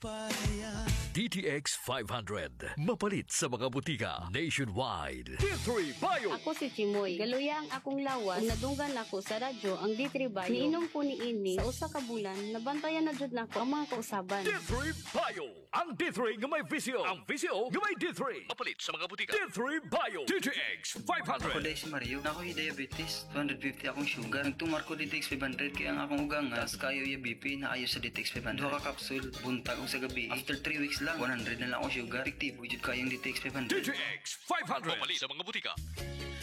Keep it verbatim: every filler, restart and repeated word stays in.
D T X five hundred. Mapalit sa mga butika nationwide. D three Bio. Ako si Chimoy. Galuya ang akong lawas. Kung nadunggan ako sa radyo ang D three Bio. Niinom ko ni ini sa usa ka bulan. Nabantayan na jud nako ang mga kausaban. D three Bio. Ang D three nga may visio. Ang visio nga may D three. Mapalit sa mga butika. D three Bio. D T X five hundred. Ako dahil si Mario, na ako'y diabetes, two hundred fifty akong sugar. Nagtumar ko D T X five hundred kaya ang akong ugang as kayo yung B P na ayo sa D T X five hundred. Duha ka kapsul, buntag ko sa gabi. After three weeks lang, one hundred na lang akong sugar. Tiktibo jud kayong D T X five hundred. D T X five hundred. Mapalit sa mga butika.